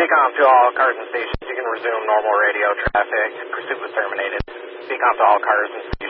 Speak on to all cars and stations. You can resume normal radio traffic. Pursuit was terminated. Speak on to all cars and stations.